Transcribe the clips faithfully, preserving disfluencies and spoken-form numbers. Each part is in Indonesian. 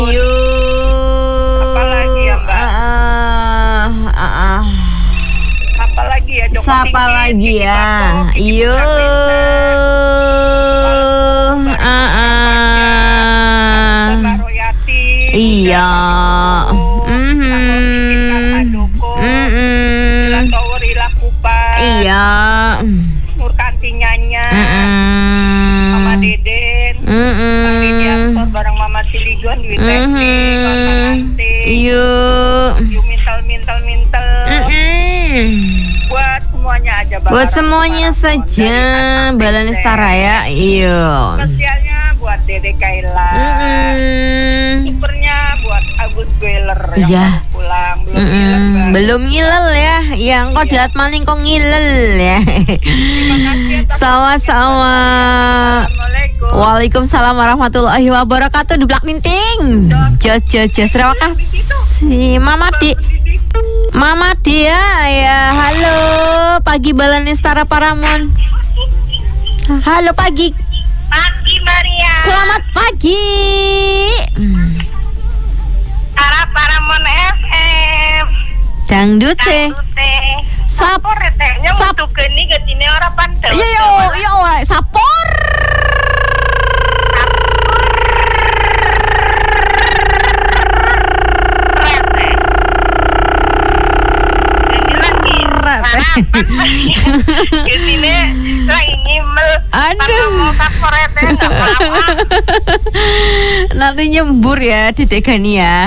Yuk. Apalagi ya Mbak? Ah, ah, ah. Apalagi ya Joko Siapa Tinggi, lagi Kiki ya? Papo, Kiki Yuk. Papo, Ah, ah. Mbak Royati. Iya. Mhm. Mhm. Tower Ilakupan. Iya. Nurkanti Nyanya. Mhm. Mama Deden. Mhm. Bang Widianto bareng Mama Siligon Dwi Teknik. Iya. You mintel mintel mintel. Buat semuanya aja Bang. Buat semuanya saja Bala Lestara ya. Iya. Spesialnya buat Dede Kaila. Mm-mm. Supernya buat Agus Gweler yang Iya. baru pulang. Belum Mm-mm. ngiler, Bang. Belum ngilel ya. Yang kok Iya. dilat maling kok ngilel ya. Terima kasih atas Sama-sama. Assalamualaikum. Waalaikumsalam warahmatullahi wabarakatuh. Dublak minting. Jos jos jos. Terima kasih Mama Di. Mama Dia ya. Halo pagi Bala Lestara Paramon. Halo pagi. Pagi Maria. Selamat pagi. Para Paramon F M. Dangdut teh. Sap. Sapor retenya Sap. untuk geni getine ora pandai. Yo yo yo sapor. Getine lagi ngimel. Aduh. Mau sapor rete enggak apa-apa. Nanti nyembur ya di Degani ya.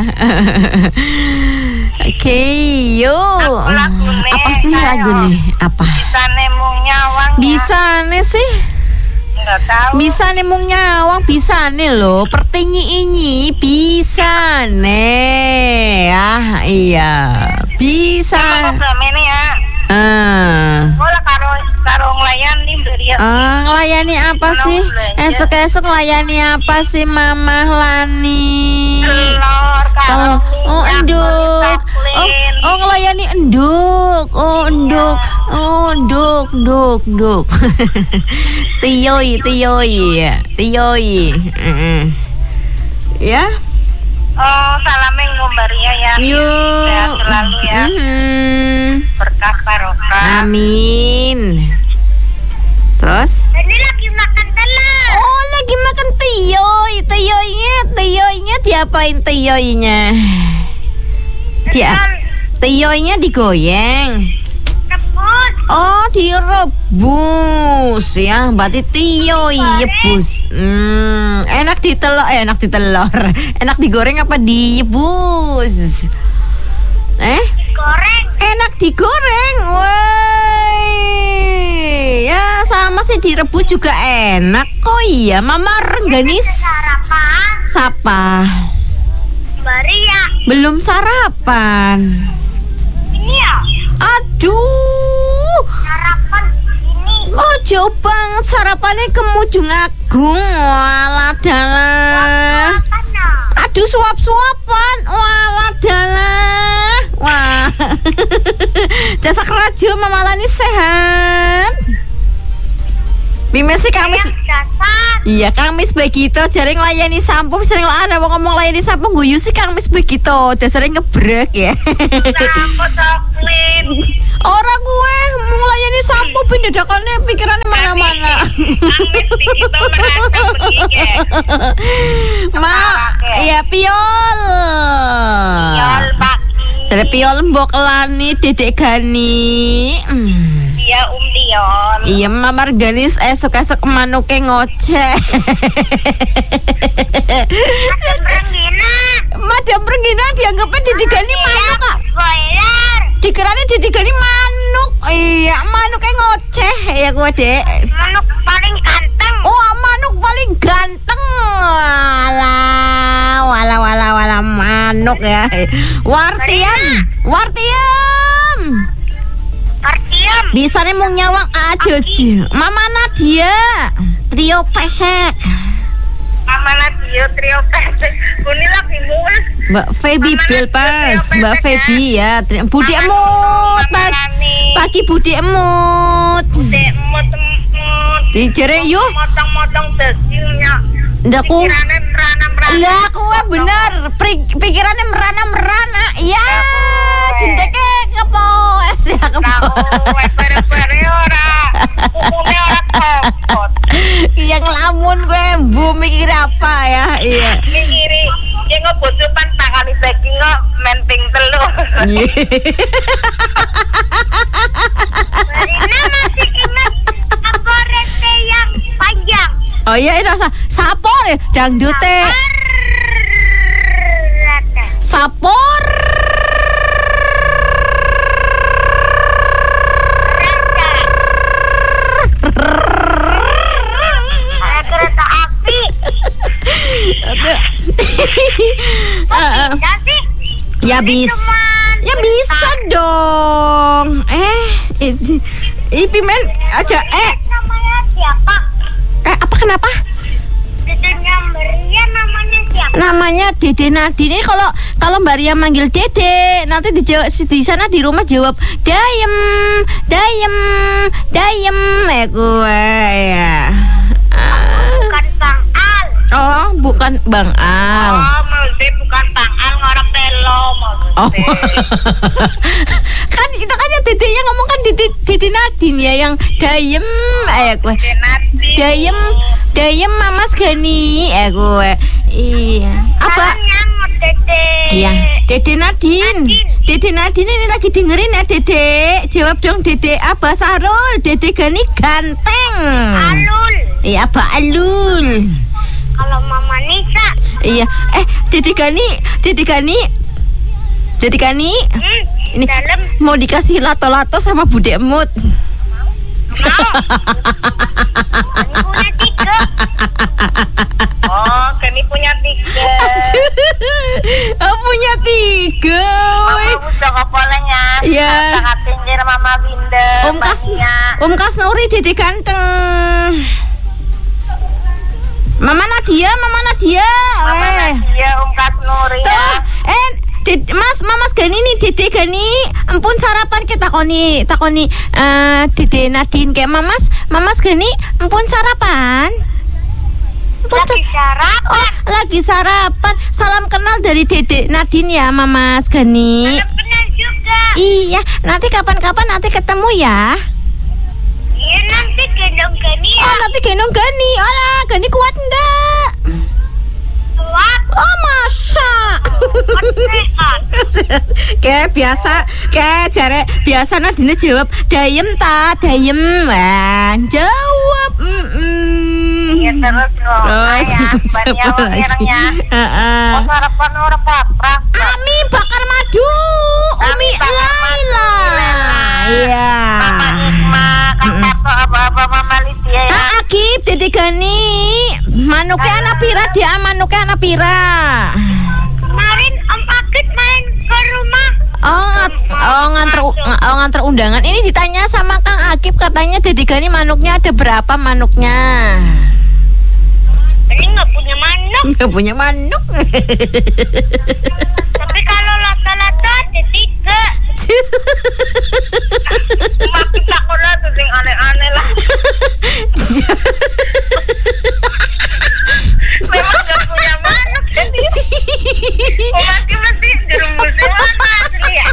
Oke, yuk. Lagu-lagune Apa sih kayak lagu nih? Apa? Bisa nemung nyawang. Bisa nih sih. Enggak tahu. Bisa nih mung nyawang, bisa nih loh. Pertinyi ini bisa nih. Ah iya, bisa. Program ini ya. Ah. Bola karo karo nglayani beriak. Ah, ngelayani apa sih? Esok-esok ngelayani apa sih Mama Lani? Telur Tel- karo oh minyak, enduk. goreng Oh, saklin. oh ngelayani enduk. Oh enduk. Oh enduk, enduk, enduk. Tiyoi, tiyoi, tiyoi. Mm-mm. Ya. Oh, salameng ngombaria ya. Yuk. Sehat selalu ya. Mhm. Berkah barokah. Amin. Terus? Ini lagi makan telur. Oh lagi makan tiyoi. Tiyoinya, tiyoinya diapain tiyoinya? Dia, tiyoinya digoyeng. Rebus. Oh direbus ya, berarti tiyoi yebus. Hmm, enak ditelur, eh, enak ditelur. Enak digoreng apa diyebus? Eh? Goreng. Enak digoreng. Woi. Ya sama sih direbus juga enak kok iya. Mama Rengganis. Sarapan. Sapa? Maria. Belum sarapan. Ini ya. Aduh. Sarapan ini. Oh jauh banget sarapannya ke Mujung Agung. Walah dalah. Mana? Aduh suap-suapan. Walah dalah. Wah. Jasa kerja Mama Lani sehat. Bimen sih Kamis. Dasar. Iya Kamis begitu. Jaring layani sampung. Sering lah ada mau ngomong layani sampung. Guyu sih Kamis begitu. Dasarnya ngebrek ya. Sampo coklat. Orang gue mau layani sampung. Pendadakannya pikirannya mana-mana. Kamis begitu merasa begini. Ma, iya piol. Yol pagi. Jadi piol mbok Lani Dedek Gani. Hmm. Iya um Dion. Iya Mama Ganis esok-esok manuknya ngoceh. Madam Renggina. Madam Renggina dianggapnya Dedek Gani manuk kak. Spoiler. Dikiranya Dedek Gani manuk. Iya manuknya ngoceh ya gue dek. Manuk paling ganteng. Oh manuk paling ganteng. Walah, walah, walah, walah manuk ya. Wartian, Wartian. Artiam. Bisa nih mau nyawang aja aja. Mama Nadia, trio pesek. Mama Nadia trio pesek. Kuni lagi mul. Mbak Feby Mama Belpas, Nadia, Mbak trio pesek Feby ya. Tri- Budi Mama emut, Mama pagi, Nani. pagi Budi emut. Dek mot-mot. Dijere yuk, Motong-motong dagingnya. ndaku. Pikirannya merana-merana. Lah kowe bener, pikirannya merana-merana. Ya, jendeke kepoes ya kepoes. Bare-bare ora. Umumnya ora kopot. Iya ngelamun gue, Bu mikir apa ya? Iya. Mikiri, ya ngebocopan tangan iki kok menting telu. Marina masih ingat apa rete yang panjang? Oh iya, ini rasa sapor ya, dangdute. Sapor. Kereta api. Bisa sih? Ya bisa. Ya bisa dong. Eh, Ipi men aja eh. Namanya siapa? Eh, apa kenapa? Dedenya Maria namanya siapa? Namanya Dede Nadine. Kalau kalau Mbak Ria manggil Dede, nanti di di sana di rumah jawab Dayem, Dayem, Dayem. Eh gue ya. Bukan Bang Al. Oh, bukan Bang Al. Oh, maksudnya bukan Bang Al, ngorok telo maksudnya. Oh. Kan itu kan ya Dedenya ngomong kan Dede, Dede Nadine ya yang Dayem. Eh gue. Dayem, Dayem Mamas Gani. Eh gue. Iya. Apa? Dede. Iya, Dede Nadine. Dede Nadine ini lagi dengerin ya, Dede. Jawab dong, Dede. Apa Sarul? Dede Gani ganteng. Alul. Iya, apa Alul? Kalau Mama Nisa. Iya. Eh, Dede Gani, Dede Gani. Dede Gani. Hmm, ini dalam. mau dikasih lato-lato sama Bude Emut. Mau. Ini punya tiga. Oh, Gani punya tiga. Oh, punya tiga. Mama butuh kopolenya. Iya. Sangat pinggir Mama Winda. Om Kas, Om Kas Nuri Dede ganteng. Mama Nadia, Mama Nadia. Mama eh. Nadia, Om Kas Nuri ya. Tuh, eh Ded, Mas, Mamas Gani nih, Dede Gani, ampun sarapan kita takoni, takoni uh, Dede Nadine kayak Mamas, Mamas Gani, ampun sarapan. Ampun Lagi sarapan. Oh, lagi sarapan. Salam kenal dari Dede Nadine ya, Mamas Gani. Benar juga. Iya, nanti kapan-kapan nanti ketemu ya. Iya, nanti gendong Gani ya. Oh, nanti gendong Gani. Alah, Gani kuat enggak? Kuat. Oh, masa. Kayak biasa, kayak jare biasa Nadine jawab Dayem ta, Dayem. Wah, jawab. Iya terus kok. Terus Banyak orangnya. Heeh. Mau sarapan orang paprak. Ami bakar madu. Umi Laila. Iya. Mama Isma, Kang Tato, apa-apa Mama Lydia ya. Kak Akib, Dede Gani. Manuknya anak pira dia, manuknya anak pira. Kemarin Om Akib main ke rumah. Oh, ngat, oh nganter oh nganter undangan. Ini ditanya sama Kang Akib, katanya Dede Gani manuknya ada berapa manuknya? Ini nggak punya manuk. Nggak punya manuk. Tapi kalau lato-lato ada tiga. Makin takut lah tuh yang aneh-aneh lah. Memang nggak punya manuk jadi. Oh masih mesti dirumusnya mana asli ya?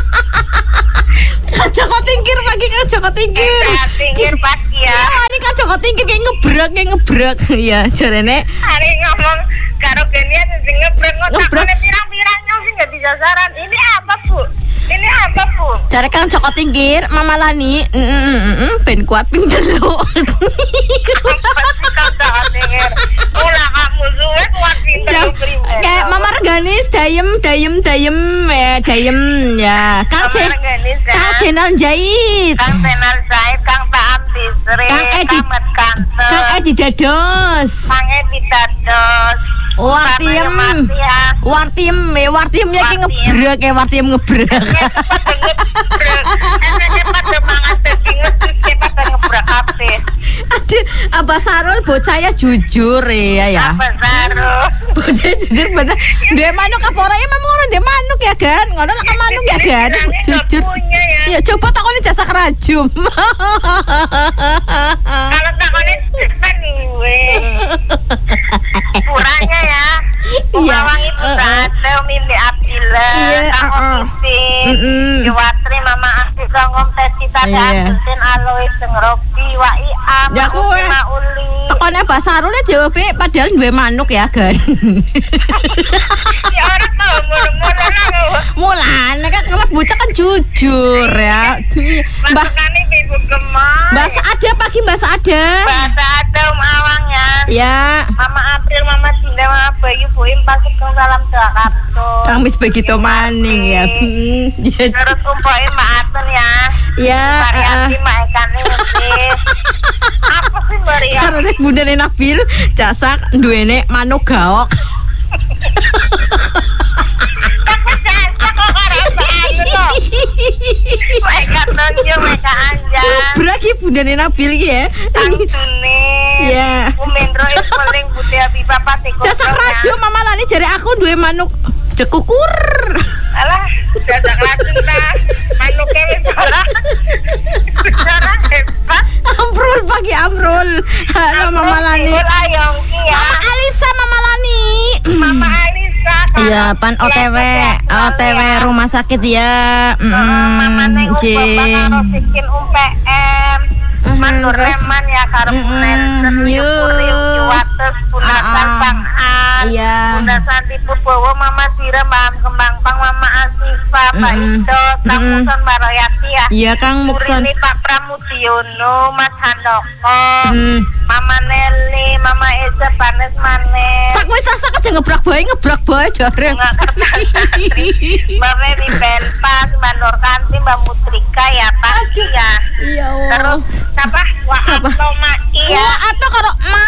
Kak Joko Tingkir pagi Kang Joko Tingkir. Kak Tingkir pagi ya. Ya, ini Kak Joko Tingkir kayak ngebrak, kayak ngebrak. Ya, jarene. Hari ngomong karo genian sing ngebrek Ngebrek. ngotakane pirang-pirangnya sih nggak disasaran. Ini apa bu? Ini apa bu? Jare Kang Joko Tingkir, Mama Lani, mm, mm, mm, mm, ben kuat ping telu. Pasti kau tak dengar. Ulah kamu suwe kuat pinter Ya, primer. kayak Mama Reganis, Dayem, Dayem, Dayem, eh, Dayem, ya. Kang Mama Jen, Reganis, ya. Kang Jenal Jahit, Kang Tenal Said, Kang Taam Bisri, Kang Edi, Kang Met Kantor, Kang Edi Dados, Kang Edi Dados, Wartiem, Wartiem, eh, Wartiem ya kayak ngebrak, ya Wartiem ngebrak. Ya cepat ngebrak. Enak cepat semangat tersinget cepat ngebrak kafe. Aduh, Abah Sarul bocahnya jujur ya ya. Apa Saru? Bocahnya jujur bener. Dia manuk apa orangnya memang orang dia manuk ya kan? Ngono lah kan manuk ya kan? Jujur. Punya ya. Ya coba takoni jasa kerajum. Kalau takonin cepat nih we. Puranya ya. Iya. Mawang ibu tante mimi apile. Iya, Kang uh-uh. Opisin. Mm-mm. Juwatri mama asli kangom tesi tadi Iya. asusin alois sengrobi wa iam. Ya, kowe. Mauli. Tekone basarune jawabnya padahal duwe manuk ya kan. Ya orang tau mulu-mulu lah. Mulane kan kalau bocah kan jujur ya. Mbah Masukane ke ibu gemar. Mbak ada pagi Mbak ada. Bahasa ada um awangnya. Ya, Mama April, Mama Dinda, Mama Bayu, Bu Im, pasuk dong salam doa kartu. Kang Mis begitu maning ya. Hmm, ya. Terus umpoin Mbak Aten ya. Ya, Variasi Mbak Ekan ini. Apa sih Mbak Ria? karena bundane Nabil jasak duwene manuk gaok. Tapi jasa kok karasa anu kok. Mbak Ekan nonjo, Mbak Ekan anjang. Berarti bundane Nabil iki ya. Tantune. Ya. Umendro is paling putih abi papa teko. Jasak rajo mama lani jare aku duwe manuk cekukur. Alah, jasak rajo nah. Manuknya wis ora. Cara hebat. Amrul pagi Amrul. Halo Mama Lani. Bola Yongki ya. Mama Alisa Mama Lani. Mama Alisa. Iya, pan O T W, O T W rumah sakit ya. Mama neng J. karo bikin U P M. Manur Reman ya karo Nelson Yuri Juwates Punasan Pang-an. Iya. Bunda Santi Purbowo, Mama Sira, Mbak Kembang Pang, Mama Asifa, Pak Ido, Kang Mukson, Mbak Royati ya. Iya Kang Mukson. Ini Pak Pramudiono, Mas Handoko, Hmm. Mama Nelly, Mama Eza, Panes Manes. Sak wis sak aja ngebrak bae ngebrak bae jare. Nggak kertas santri. Mbak Mary Belpas, Mbak Nur Kanti, Mbak Mutrika ya pasti ya. Iya Terus siapa? Wah Siapa? atau Maki ya. Iya atau karo ma.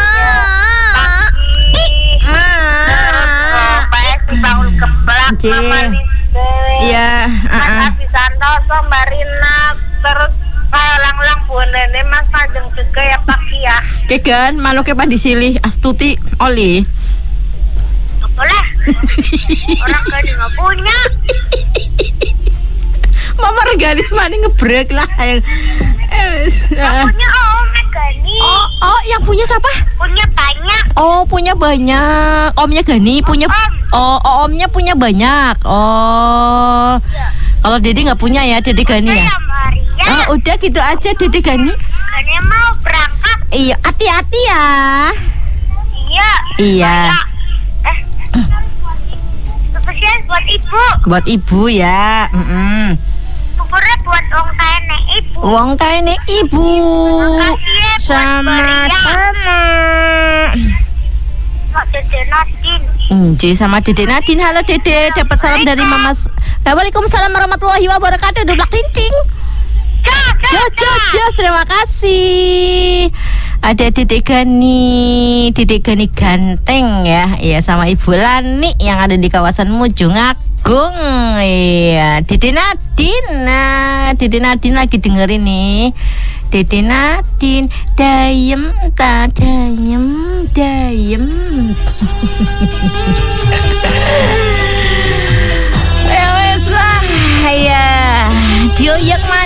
Pagi. Ma. Terus Mbak Esti Paul Keblak, J. Mama Lise. Iya, Mas heeh. Adi Santoso, Mbak Rina. Terus kayak lang-lang Bu Nene, Mas Kanjeng juga ya pagi ya. Kegan manuke pan disilih Astuti Oli. Boleh. Orang kan nggak punya. Mama regalis mani ngebrek lah yang eh, wis. Nggak punya Om Megani. Oh, oh, yang punya siapa? Punya banyak. Oh, punya banyak. Omnya Gani punya. Oh, oh, omnya punya banyak. Oh. Kalau Dede nggak punya ya, Dede Gani ya. Ya Maria. Oh, udah gitu aja Dede Gani. Gani mau berangkat. Iya, hati-hati ya. Iya. Iya. Saya, eh. Spesial buat ibu. Buat ibu ya. Mm-mm. Buburnya buat orang kaya nek ibu. Uang kayak ibu. Makasih ya buat Sama-sama. Kak Dede Nadine. Nji sama Dede Nadine. Halo Dede, dapat salam dari Mama. S- Waalaikumsalam warahmatullahi wabarakatuh. Dublak tinting. Jos, jos, jos, terima kasih. Ada Dede Gani, Dede Gani ganteng ya, iya sama Ibu Lani yang ada di kawasan Mujung Agung. Iya, Dede Nadine, nah Dede Nadine lagi dengerin nih. Dede Nadine, dayem ta dayem dayem. Ya wes lah, ya dioyak mah.